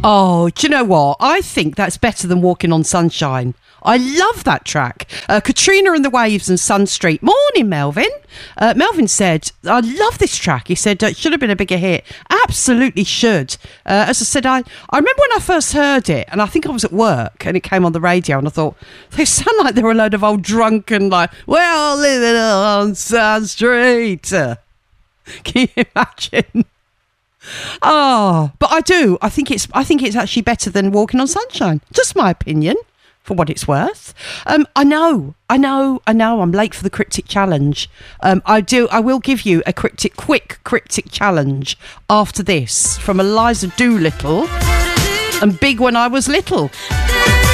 Oh, do you know what? I think that's better than Walking on Sunshine. I love that track. Katrina and the Waves and Sun Street. Morning, Melvin. Melvin said, I love this track. He said, it should have been a bigger hit. Absolutely should. As I said, I remember when I first heard it, and I think I was at work, and it came on the radio, and I thought, they sound like they're a load of old drunken, like, we're all living on Sun Street. Can you imagine? Oh, but I do. I think it's actually better than Walking on Sunshine. Just my opinion, for what it's worth. I know. I'm late for the cryptic challenge. I will give you a quick cryptic challenge after this from Eliza Doolittle and Big When I Was Little.